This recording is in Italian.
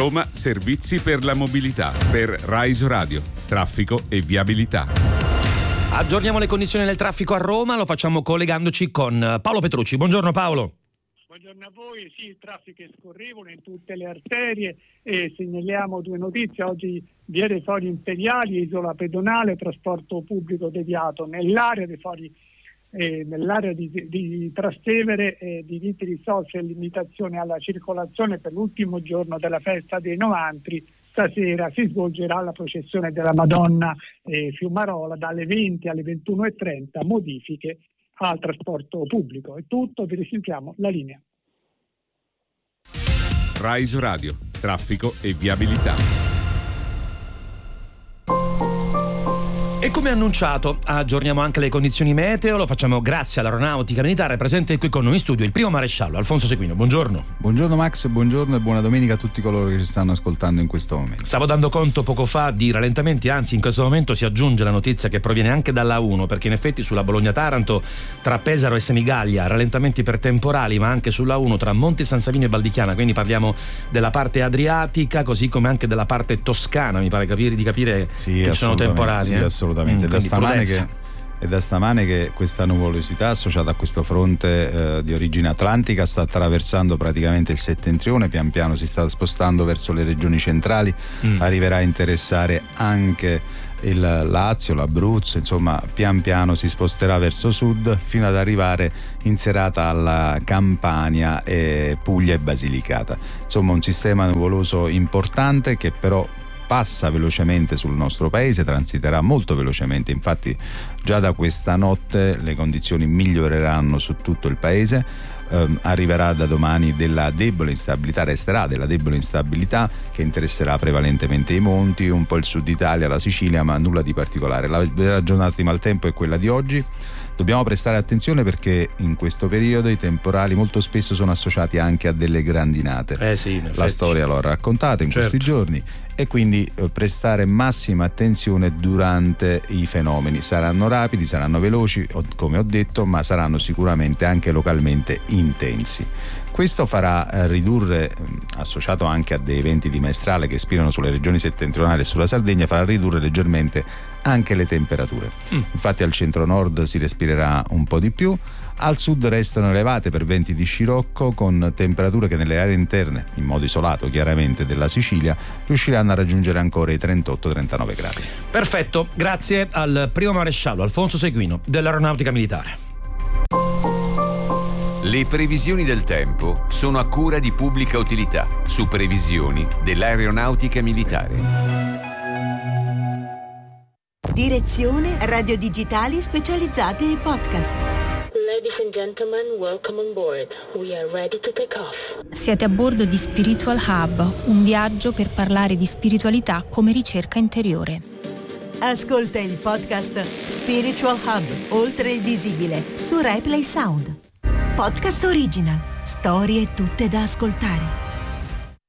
Roma Servizi per la mobilità per Rai Radio, traffico e viabilità. Aggiorniamo le condizioni del traffico a Roma, lo facciamo collegandoci con Paolo Petrucci. Buongiorno Paolo. Buongiorno a voi, sì, il traffico è scorrevole in tutte le arterie e segnaliamo due notizie. Oggi via dei Fori Imperiali, isola pedonale, trasporto pubblico deviato nell'area dei Fori, nell'area di Trastevere, diritti risolti e limitazione alla circolazione per l'ultimo giorno della festa dei Novantri. Stasera si svolgerà la processione della Madonna Fiumarola dalle 20 alle 21:30, modifiche al trasporto pubblico. È tutto, vi restituiamo la linea. Rai Radio, traffico e viabilità. E come annunciato, aggiorniamo anche le condizioni meteo, lo facciamo grazie all'Aeronautica Militare, presente qui con noi in studio il primo maresciallo Alfonso Sequino. Buongiorno. Buongiorno Max, buongiorno e buona domenica a tutti coloro che ci stanno ascoltando in questo momento. Stavo dando conto poco fa di rallentamenti, anzi in questo momento si aggiunge la notizia che proviene anche dalla A1, perché in effetti sulla Bologna-Taranto tra Pesaro e Senigallia rallentamenti per temporali, ma anche sulla A1 tra Monte San Savino e Valdichiana, quindi parliamo della parte adriatica così come anche della parte toscana, mi pare di capire sì, che ci sono temporali. Sì, assolutamente. È da stamane che questa nuvolosità associata a questo fronte di origine atlantica sta attraversando praticamente il settentrione, pian piano si sta spostando verso le regioni centrali, arriverà a interessare anche il Lazio, l'Abruzzo, insomma pian piano si sposterà verso sud fino ad arrivare in serata alla Campania, Puglia e Basilicata. Insomma un sistema nuvoloso importante che però passa velocemente sul nostro paese, transiterà molto velocemente, infatti già da questa notte le condizioni miglioreranno su tutto il paese, arriverà da domani della debole instabilità, resterà della debole instabilità che interesserà prevalentemente i monti, un po' il sud Italia, la Sicilia, ma nulla di particolare. La vera giornata di maltempo è quella di oggi. Dobbiamo prestare attenzione perché in questo periodo i temporali molto spesso sono associati anche a delle grandinate. Sì, la storia l'ho raccontata in questi giorni e quindi prestare massima attenzione durante i fenomeni. Saranno rapidi, saranno veloci, come ho detto, ma saranno sicuramente anche localmente intensi. Questo farà ridurre, associato anche a dei venti di maestrale che spirano sulle regioni settentrionali e sulla Sardegna, farà ridurre leggermente anche le temperature. Infatti al centro-nord si respirerà un po' di più, al sud restano elevate per venti di scirocco con temperature che nelle aree interne, in modo isolato chiaramente, della Sicilia riusciranno a raggiungere ancora i 38-39 gradi. Perfetto, grazie al primo maresciallo Alfonso Sequino dell'Aeronautica Militare. Le previsioni del tempo sono a cura di Pubblica Utilità, su previsioni dell'Aeronautica Militare. Direzione radio digitali specializzate e podcast. Ladies and gentlemen, welcome on board. We are ready to take off. Siete a bordo di Spiritual Hub, un viaggio per parlare di spiritualità come ricerca interiore. Ascolta il podcast Spiritual Hub, oltre il visibile, su RaiPlay Sound. Podcast original, storie tutte da ascoltare.